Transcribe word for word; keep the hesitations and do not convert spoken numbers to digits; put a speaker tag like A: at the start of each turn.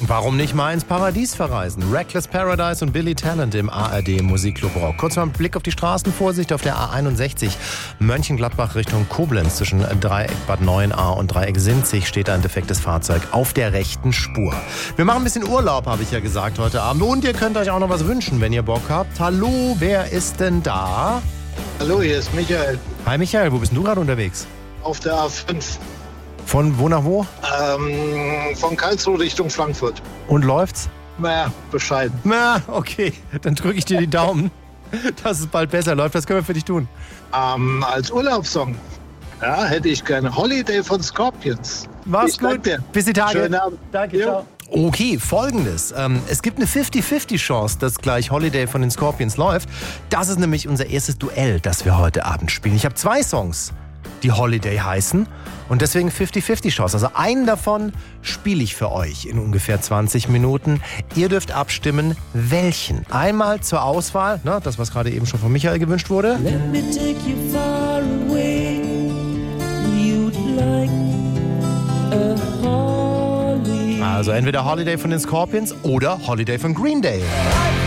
A: Warum nicht mal ins Paradies verreisen? Reckless Paradise und Billy Talent im A R D Musikclub Rock. Kurz mal ein Blick auf die Straßenvorsicht auf der A einundsechzig. Mönchengladbach Richtung Koblenz. Zwischen Dreieck Bad Neuenahr und Dreieck Sinzig steht ein defektes Fahrzeug auf der rechten Spur. Wir machen ein bisschen Urlaub, habe ich ja gesagt, heute Abend. Und ihr könnt euch auch noch was wünschen, wenn ihr Bock habt. Hallo, wer ist denn da?
B: Hallo, hier ist Michael.
A: Hi Michael, wo bist denn du gerade unterwegs?
B: Auf der A fünf.
A: Von wo nach wo?
B: Ähm, von Karlsruhe Richtung Frankfurt.
A: Und läuft's?
B: Naja, bescheiden.
A: Na, okay. Dann drücke ich dir die Daumen, dass es bald besser läuft. Was können wir für dich tun?
B: Ähm, als Urlaubssong, ja, hätte ich gerne Holiday von Scorpions.
A: Mach's
B: Ich
A: gut.
B: danke dir.
A: Bis die Tage.
B: Schönen Abend.
A: Danke,
B: Jo.
A: ciao. Okay, folgendes. Ähm, es gibt eine fünfzig fünfzig Chance, dass gleich Holiday von den Scorpions läuft. Das ist nämlich unser erstes Duell, das wir heute Abend spielen. Ich habe zwei Songs, die Holiday heißen. Und deswegen fünfzig fünfzig Chance. Also einen davon spiele ich für euch in ungefähr zwanzig Minuten. Ihr dürft abstimmen, welchen. Einmal zur Auswahl, ne, das was gerade eben schon von Michael gewünscht wurde.
C: Let me take you far away. You'd like a holiday.
A: Also entweder Holiday von den Scorpions oder Holiday von Green Day.